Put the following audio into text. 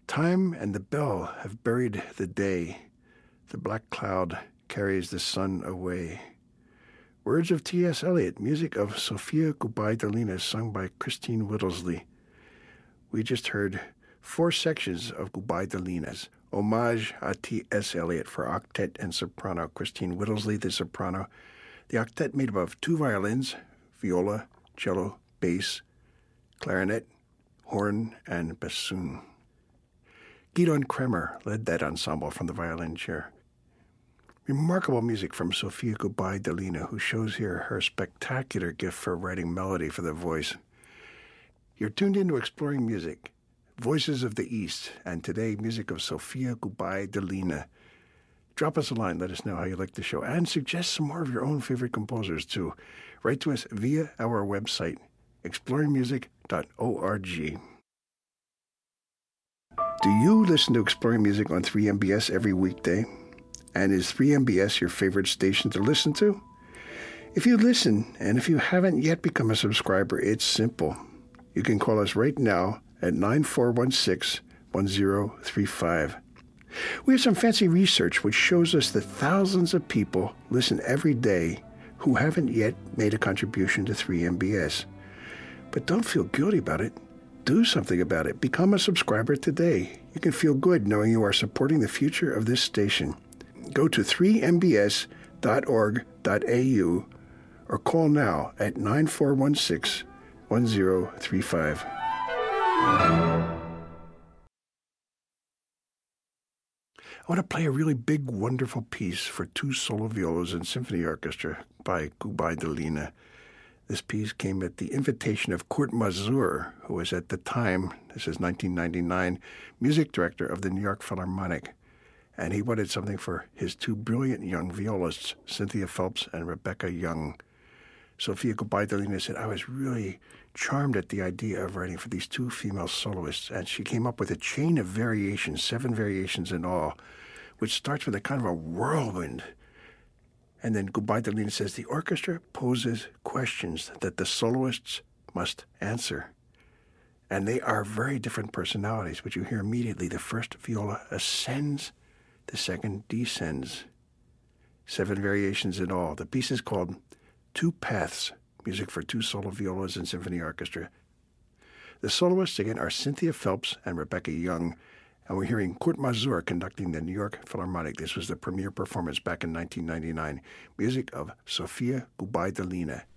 Time and the bell have buried the day. The black cloud carries the sun away. Words of T.S. Eliot, music of Sofia Gubaidulina, sung by Christine Whittlesley. We just heard 4 sections of Gubaidulina's Homage à T.S. Eliot for octet and soprano. Christine Whittlesley, the soprano. The octet made up of 2 violins, viola, cello, bass, clarinet, horn, and bassoon. Gidon Kremer led that ensemble from the violin chair. Remarkable music from Sofia Gubaidulina, who shows here her spectacular gift for writing melody for the voice. You're tuned into Exploring Music, Voices of the East, and today, music of Sofia Gubaidulina. Drop us a line, let us know how you like the show, and suggest some more of your own favorite composers, too. Write to us via our website, exploringmusic.org. Do you listen to Exploring Music on 3MBS every weekday? And is 3MBS your favorite station to listen to? If you listen, and if you haven't yet become a subscriber, it's simple. You can call us right now at 9416-1035. We have some fancy research which shows us that thousands of people listen every day who haven't yet made a contribution to 3MBS. But don't feel guilty about it. Do something about it. Become a subscriber today. You can feel good knowing you are supporting the future of this station. Go to 3mbs.org.au or call now at 9416-1035. I want to play a really big, wonderful piece for 2 solo violas and symphony orchestra by Gubaidulina. This piece came at the invitation of Kurt Masur, who was at the time, this is 1999, music director of the New York Philharmonic. And he wanted something for his 2 brilliant young violists, Cynthia Phelps and Rebecca Young. Sofia Gubaidulina said, I was really charmed at the idea of writing for these 2 female soloists, and she came up with a chain of variations, 7 variations in all, which starts with a kind of a whirlwind. And then Gubaidulina says, the orchestra poses questions that the soloists must answer. And they are very different personalities, which you hear immediately. The first viola ascends, the second descends. 7 variations in all. The piece is called 2 Paths, music for 2 solo violas and symphony orchestra. The soloists again are Cynthia Phelps and Rebecca Young, and we're hearing Kurt Masur conducting the New York Philharmonic. This was the premiere performance back in 1999. Music of Sofia Gubaidulina.